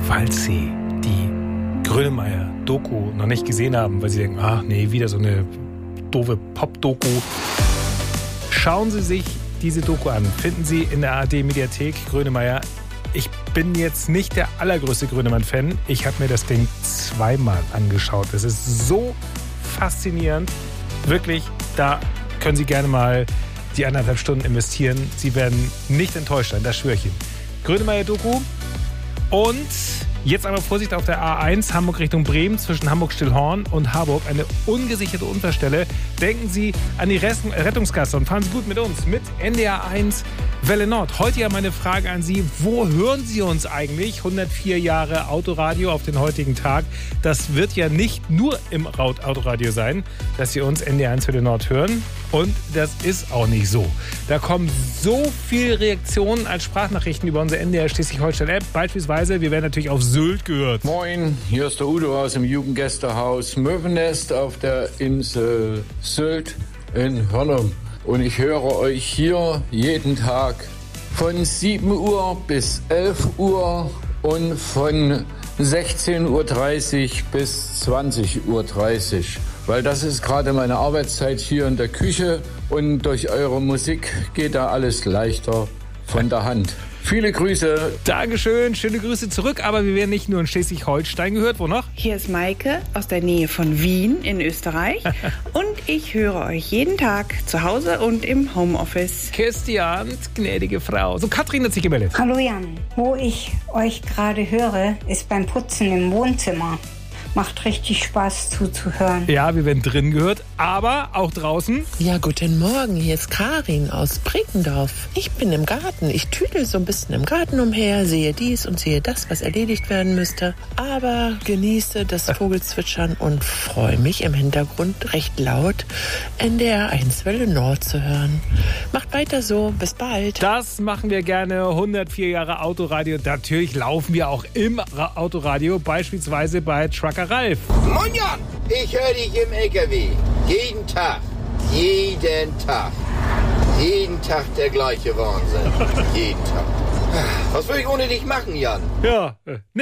Falls Sie die Grönemeyer-Doku noch nicht gesehen haben, weil Sie denken, ach nee, wieder so eine doofe Pop-Doku, schauen Sie sich diese Doku an. Finden Sie in der ARD-Mediathek Grönemeyer. Ich bin jetzt nicht der allergrößte Grönemann-Fan. Ich habe mir das Ding zweimal angeschaut. Es ist so faszinierend. Wirklich, da können Sie gerne mal die 1,5 Stunden investieren. Sie werden nicht enttäuscht sein, das schwöre ich Ihnen. Grönemeyer-Doku. Und jetzt aber Vorsicht auf der A1, Hamburg Richtung Bremen, zwischen Hamburg-Stillhorn und Harburg. Eine ungesicherte Unfallstelle. Denken Sie an die Rettungskasse und fahren Sie gut mit uns, mit NDR 1 Welle Nord. Heute ja meine Frage an Sie, wo hören Sie uns eigentlich? 104 Jahre Autoradio auf den heutigen Tag. Das wird ja nicht nur im Autoradio sein, dass Sie uns NDR 1 Welle Nord hören. Und das ist auch nicht so. Da kommen so viele Reaktionen als Sprachnachrichten über unsere NDR Schleswig-Holstein-App. Beispielsweise, wir werden natürlich auf Sylt gehört. Moin, hier ist der Udo aus dem Jugendgästehaus Möwennest auf der Insel Sylt in Hörnum. Und ich höre euch hier jeden Tag von 7 Uhr bis 11 Uhr und von 16.30 Uhr bis 20.30 Uhr. Weil das ist gerade meine Arbeitszeit hier in der Küche und durch eure Musik geht da alles leichter von der Hand. Viele Grüße. Dankeschön, schöne Grüße zurück. Aber wir werden nicht nur in Schleswig-Holstein gehört. Wo noch? Hier ist Maike aus der Nähe von Wien in Österreich. Und ich höre euch jeden Tag zu Hause und im Homeoffice. Christian, gnädige Frau. So, Katrin hat sich gemeldet. Hallo Jan, wo ich euch gerade höre, ist beim Putzen im Wohnzimmer. Macht richtig Spaß zuzuhören. Ja, wir werden drin gehört, aber auch draußen. Ja, guten Morgen, hier ist Karin aus Brekendorf. Ich bin im Garten. Ich tüdel so ein bisschen im Garten umher, sehe dies und sehe das, was erledigt werden müsste. Aber genieße das Vogelzwitschern und freue mich im Hintergrund recht laut NDR 1 Welle Nord zu hören. Macht weiter so, bis bald. Das machen wir gerne. 104 Jahre Autoradio. Natürlich laufen wir auch im Autoradio, beispielsweise bei Trucker Ralf. Moin Jan, ich höre dich im LKW. Jeden Tag. Jeden Tag. Jeden Tag der gleiche Wahnsinn. Jeden Tag. Was will ich ohne dich machen, Jan? Ja,